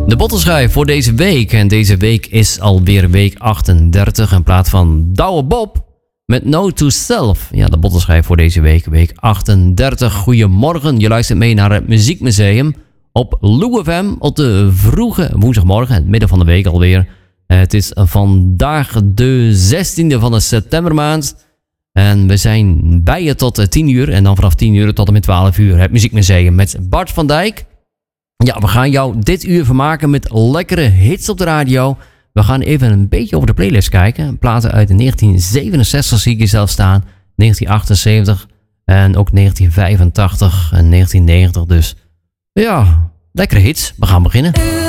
De bottelschijf voor deze week. En deze week is alweer week 38 in plaats van Douwe Bob met No to Self. Ja, de bottelschijf voor deze week, week 38. Goedemorgen, je luistert mee naar het Muziekmuseum op Lou FM op de vroege woensdagmorgen, het midden van de week alweer. Het is vandaag de 16e van de septembermaand. En we zijn bij je tot 10 uur en dan vanaf 10 uur tot en met 12 uur het Muziekmuseum met Bart van Dijk. Ja, we gaan jou dit uur vermaken met lekkere hits op de radio. We gaan even een beetje over de playlist kijken. Platen uit 1967 zie ik hier zelf staan. 1978 en ook 1985 en 1990. Dus ja, lekkere hits. We gaan beginnen.